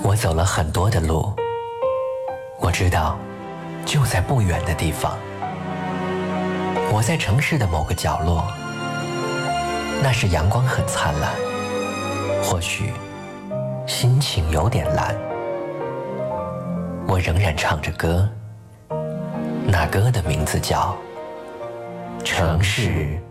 我走了很多的路，我知道，就在不远的地方，我在城市的某个角落，那时阳光很灿烂，或许心情有点蓝，我仍然唱着歌，那歌的名字叫《城市